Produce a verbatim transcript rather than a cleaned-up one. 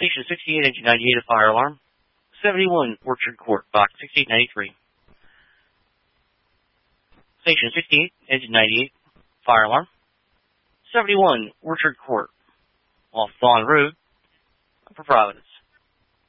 Station sixty-eight, engine ninety-eight, a fire alarm. seventy-one, Orchard Court, box sixty-eight ninety-three. Station sixty-eight, engine ninety-eight, fire alarm. seventy-one, Orchard Court, off Vaughn Road, for Providence.